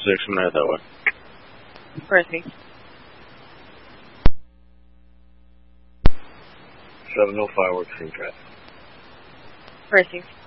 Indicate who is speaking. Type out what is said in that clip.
Speaker 1: I'm headed that way.
Speaker 2: Percy.
Speaker 1: 705 works in traffic.
Speaker 2: Percy.